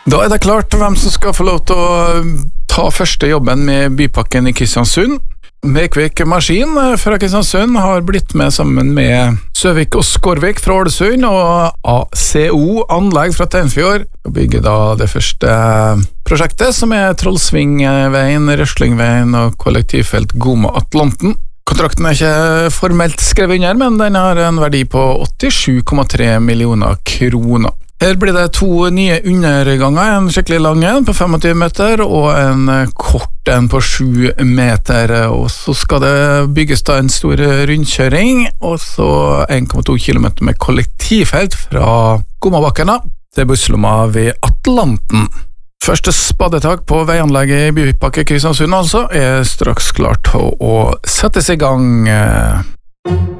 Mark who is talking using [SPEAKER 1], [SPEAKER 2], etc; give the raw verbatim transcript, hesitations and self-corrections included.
[SPEAKER 1] Da er det klart hvem som skal få lov til å ta første jobben med bypakken i Kristiansund. Mekvik Maskin fra Kristiansund har blitt med sammen med Søvik og Skorvik fra Ålesund og A C O Anlegg fra Tennfjord og bygger da det første prosjektet, som er Trollsvingveien, Røslingveien og kollektivfelt Goma Atlanten. Kontrakten er ikke formelt skrevet under, men den har en verdi på åttisju komma tre millioner kroner. Her blir det to nye underganger, en skikkelig lang en på tjuefem meter og en kort en på sju meter, og så skal det bygges da en stor rundkjøring, og så en komma to kilometer med kollektivfelt fra Gomabakken til busslomma ved Atlanten. Første spadetak på veianlegget i bypakke Kristiansund altså er straks klart å settes i gang.